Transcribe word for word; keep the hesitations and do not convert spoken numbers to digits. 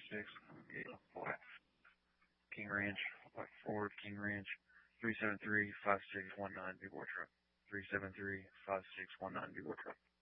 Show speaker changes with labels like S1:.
S1: six, eight, four, King Ranch, Ford King Ranch, three seven three, five six one nine, Big War Truck. three seven three, five six one nine, Big War Truck.